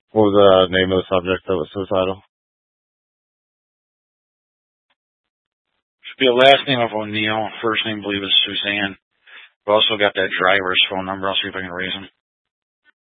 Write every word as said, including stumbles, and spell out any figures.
What was the name of the subject that was suicidal? Should be a last name of O'Neill. First name, I believe, is Suzanne. I've also got that driver's phone number. I'll see if I can raise him.